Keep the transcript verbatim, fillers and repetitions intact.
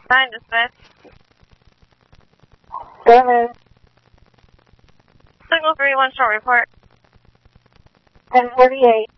Nine dispatch. Go ahead. Signal three one short report. ten forty-eight.